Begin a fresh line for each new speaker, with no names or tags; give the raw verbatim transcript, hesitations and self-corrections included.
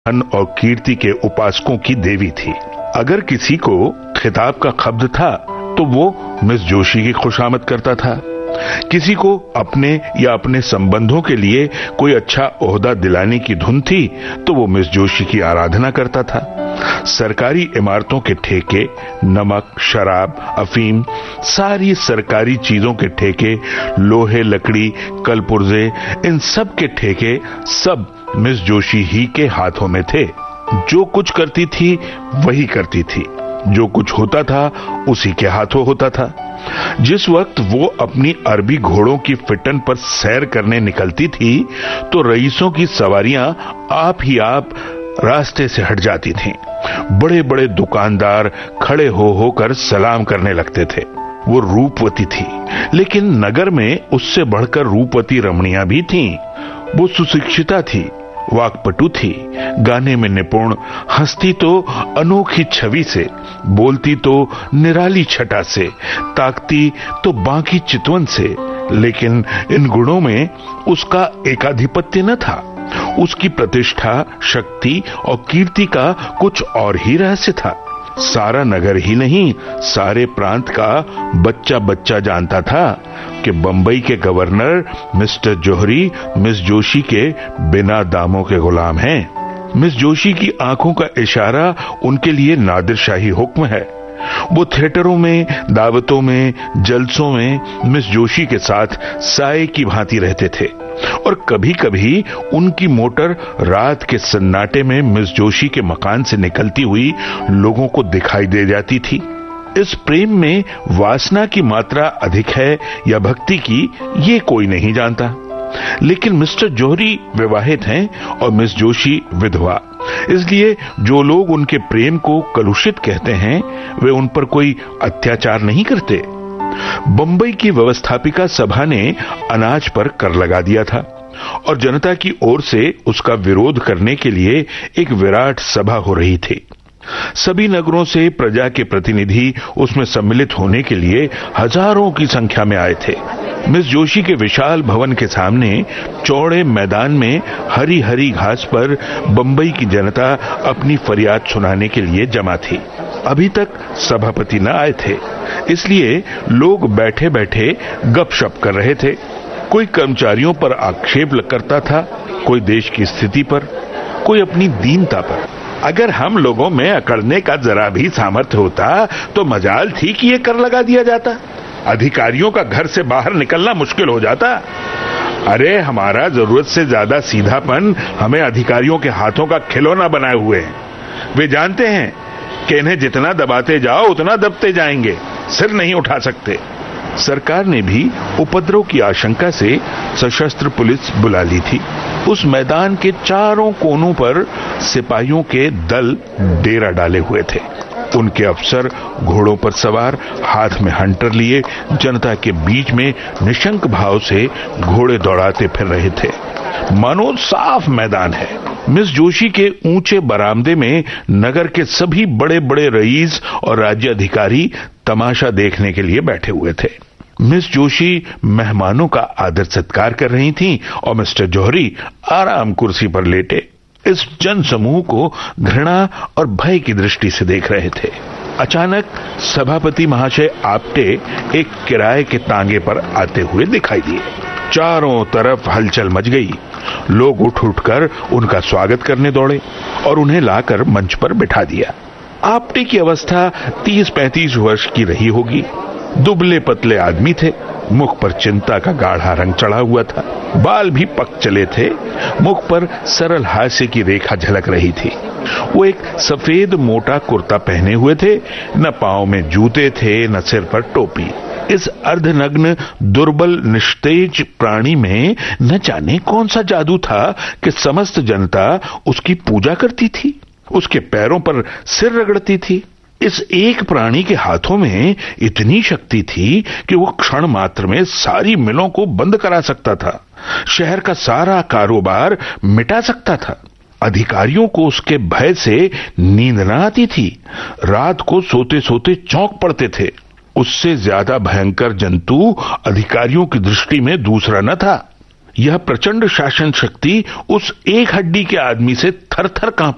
धन और कीर्ति के उपासकों की देवी थी। अगर किसी को खिताब का खब्द था तो वो मिस जोशी की खुशामद करता था। किसी को अपने या अपने संबंधों के लिए कोई अच्छा ओहदा दिलाने की धुन थी तो वो मिस जोशी की आराधना करता था। सरकारी इमारतों के ठेके, नमक, शराब, अफीम, सारी सरकारी चीजों के ठेके, लोहे, लकड़ी, कलपुर्जे, इन सब के ठेके सब मिस जोशी ही के हाथों में थे। जो कुछ करती थी वही करती थी, जो कुछ होता था उसी के हाथों होता था। जिस वक्त वो अपनी अरबी घोड़ों की फिटन पर सैर करने निकलती थी तो रईसों की सवारियां आप ही आप रास्ते से हट जाती थीं। बड़े बड़े दुकानदार खड़े हो होकर सलाम करने लगते थे। वो रूपवती थी, लेकिन नगर में उससे बढ़कर रूपवती रमणियां भी थीं। वो सुशिक्षिता थी, वाक्पटु थी, गाने में निपुण, हंसती तो अनोखी छवि से, बोलती तो निराली छटा से, ताकती तो बाकी चितवन से। लेकिन इन गुणों में उसका एकाधिपत्य न था। उसकी प्रतिष्ठा, शक्ति और कीर्ति का कुछ और ही रहस्य था। सारा नगर ही नहीं, सारे प्रांत का बच्चा बच्चा जानता था कि बंबई के गवर्नर मिस्टर जौहरी मिस जोशी के बिना दामों के गुलाम हैं। मिस जोशी की आंखों का इशारा उनके लिए नादिरशाही हुक्म है। वो थिएटरों में, दावतों में, जलसों में मिस जोशी के साथ साए की भांति रहते थे और कभी कभी उनकी मोटर रात के सन्नाटे में मिस जोशी के मकान से निकलती हुई लोगों को दिखाई दे जाती थी। इस प्रेम में वासना की मात्रा अधिक है या भक्ति की, ये कोई नहीं जानता। लेकिन मिस्टर जौहरी विवाहित हैं और मिस जोशी विधवा, इसलिए जो लोग उनके प्रेम को कलुषित कहते हैं वे उन पर कोई अत्याचार नहीं करते। बंबई की व्यवस्थापिका सभा ने अनाज पर कर लगा दिया था और जनता की ओर से उसका विरोध करने के लिए एक विराट सभा हो रही थी। सभी नगरों से प्रजा के प्रतिनिधि उसमें सम्मिलित होने के लिए हजारों की संख्या में आए थे। मिस जोशी के विशाल भवन के सामने चौड़े मैदान में हरी हरी घास पर बंबई की जनता अपनी फरियाद सुनाने के लिए जमा थी। अभी तक सभापति न आए थे, इसलिए लोग बैठे बैठे गपशप कर रहे थे। कोई कर्मचारियों पर आक्षेप करता था, कोई देश की स्थिति पर, कोई अपनी दीनता पर। अगर हम लोगों में अकड़ने का जरा भी सामर्थ्य होता तो मजाल थी कि ये कर लगा दिया जाता, अधिकारियों का घर से बाहर निकलना मुश्किल हो जाता। अरे हमारा जरूरत से ज्यादा सीधापन हमें अधिकारियों के हाथों का खिलौना बनाए हुए हैं। वे जानते हैं कि इन्हें जितना दबाते जाओ उतना दबते जाएंगे, सिर नहीं उठा सकते। सरकार ने भी उपद्रव की आशंका से सशस्त्र पुलिस बुला ली थी। उस मैदान के चारों कोनों पर सिपाहियों के दल डेरा डाले हुए थे। उनके अफसर घोड़ों पर सवार, हाथ में हंटर लिए, जनता के बीच में निशंक भाव से घोड़े दौड़ाते फिर रहे थे, मानो साफ मैदान है। मिस जोशी के ऊंचे बरामदे में नगर के सभी बड़े बड़े रईस और राज्य अधिकारी तमाशा देखने के लिए बैठे हुए थे। मिस जोशी मेहमानों का आदर सत्कार कर रही थीं और मिस्टर जौहरी आराम कुर्सी पर लेटे इस जन समूह को घृणा और भय की दृष्टि से देख रहे थे। अचानक सभापति महाशय आपटे एक किराए के तांगे पर आते हुए दिखाई दिए। चारों तरफ हलचल मच गई। लोग उठ उठकर उनका स्वागत करने दौड़े और उन्हें लाकर मंच पर बिठा दिया। आपटे की अवस्था तीस पैंतीस वर्ष की रही होगी। दुबले पतले आदमी थे, मुख पर चिंता का गाढ़ा रंग चढ़ा हुआ था, बाल भी पक चले थे, मुख पर सरल हास्य की रेखा झलक रही थी। वो एक सफेद मोटा कुर्ता पहने हुए थे, न पांव में जूते थे न सिर पर टोपी। इस अर्धनग्न दुर्बल निस्तेज प्राणी में न जाने कौन सा जादू था कि समस्त जनता उसकी पूजा करती थी, उसके पैरों पर सिर रगड़ती थी। इस एक प्राणी के हाथों में इतनी शक्ति थी कि वो क्षण मात्र में सारी मिलों को बंद करा सकता था, शहर का सारा कारोबार मिटा सकता था। अधिकारियों को उसके भय से नींद न आती थी, रात को सोते सोते चौंक पड़ते थे। उससे ज्यादा भयंकर जंतु अधिकारियों की दृष्टि में दूसरा न था। यह प्रचंड शासन शक्ति उस एक हड्डी के आदमी से थर थर कांप